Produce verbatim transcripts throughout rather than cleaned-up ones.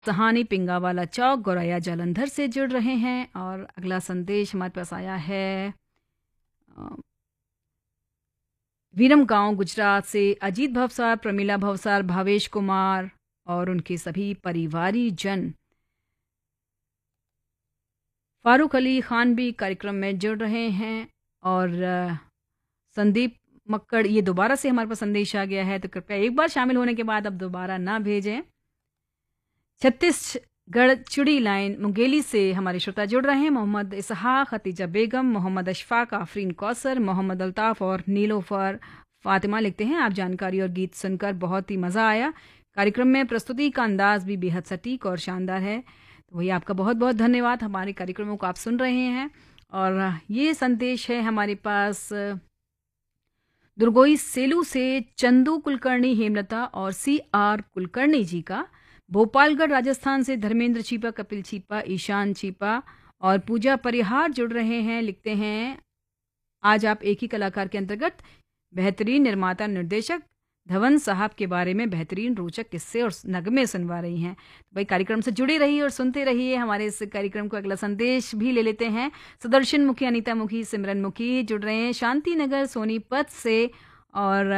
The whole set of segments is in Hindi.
सहानी पिंगावाला चौक गौरैया जालंधर से जुड़ रहे हैं। और अगला संदेश हमारे पास आया है अ, वीरम गांव गुजरात से अजीत भवसार, प्रमीला भवसार, भावेश कुमार और उनके सभी परिवारी जन। फारूक अली खान भी कार्यक्रम में जुड़ रहे हैं। और अ, संदीप मक्कड़, ये दोबारा से हमारे पास संदेश आ गया है, तो कृपया एक बार शामिल होने के बाद अब दोबारा ना भेजें। छत्तीसगढ़ चुड़ी लाइन मुंगेली से हमारे श्रोता जुड़ रहे हैं। मोहम्मद इसहाक, खतीजा बेगम, मोहम्मद अशफाक, आफरीन कौसर, मोहम्मद अल्ताफ़ और नीलोफर फातिमा लिखते हैं, आप जानकारी और गीत सुनकर बहुत ही मज़ा आया। कार्यक्रम में प्रस्तुति का अंदाज भी बेहद सटीक और शानदार है। तो वही आपका बहुत बहुत धन्यवाद। हमारे कार्यक्रमों को आप सुन रहे हैं। और ये संदेश है हमारे पास दुर्गोई सेलू से चंदू कुलकर्णी, हेमलता और सी आर कुलकर्णी जी का। भोपालगढ़ राजस्थान से धर्मेंद्र छीपा, कपिल छीपा, ईशान छीपा और पूजा परिहार जुड़ रहे हैं। लिखते हैं, आज आप एक ही कलाकार के अंतर्गत बेहतरीन निर्माता निर्देशक धवन साहब के बारे में बेहतरीन रोचक किस्से और नगमे सुनवा रही हैं। तो भाई कार्यक्रम से जुड़े रहिए और सुनते रहिए हमारे इस कार्यक्रम को। अगला संदेश भी ले लेते हैं। सुदर्शन मुखी, अनीता मुखी, सिमरन मुखी जुड़ रहे हैं शांति नगर सोनीपत से। और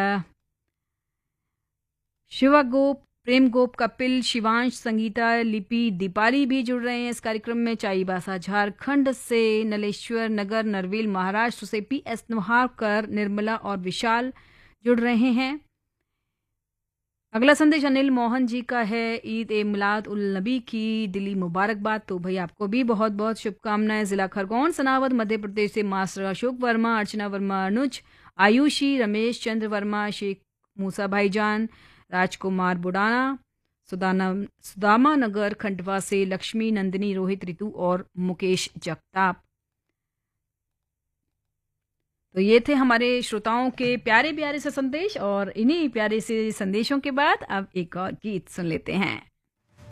शिवागोप, प्रेम गोप, कपिल, शिवांश, संगीता, लिपि, दीपाली भी जुड़ रहे हैं इस कार्यक्रम में। चाईबासा झारखंड से, नलेश्वर नगर नरवेल महाराष्ट्र से पी एस नोहारकर, निर्मला और विशाल जुड़ रहे हैं। अगला संदेश अनिल मोहन जी का है। ईद ए मिलाद उल नबी की दिली मुबारकबाद। तो भाई आपको भी बहुत बहुत शुभकामनाएं। जिला खरगोन, सनावद, मध्य प्रदेश से मास्टर अशोक वर्मा, अर्चना वर्मा, अनुज, आयुषी, रमेश चंद्र वर्मा, शेख मूसा भाईजान, राजकुमार बुडाना, सुदाना सुदामा नगर खंडवा से लक्ष्मी, नंदिनी, रोहित, ऋतु और मुकेश जगताप। तो ये थे हमारे श्रोताओं के प्यारे प्यारे से संदेश। और इन्हीं प्यारे से संदेशों के बाद अब एक और गीत सुन लेते हैं।